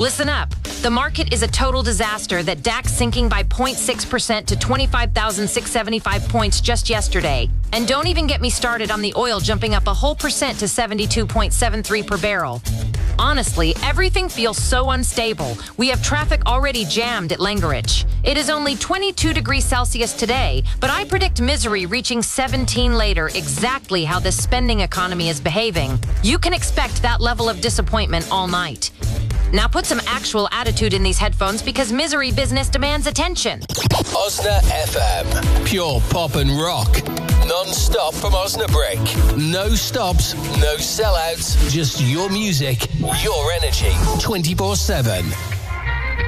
Listen up. The market is a total disaster, that DAX sinking by 0.6% to 25,675 points just yesterday. And don't even get me started on the oil jumping up a whole percent to 72.73 per barrel. Honestly, everything feels so unstable. We have traffic already jammed at Langerich. It is only 22 degrees Celsius today, but I predict misery reaching 17 later, exactly how the spending economy is behaving. You can expect that level of disappointment all night. Now put some actual attitude in these headphones, because misery business demands attention. Osna FM. Pure pop and rock. Non-stop from Osnabrück. No stops, no sellouts, just your music, your energy, 24/7.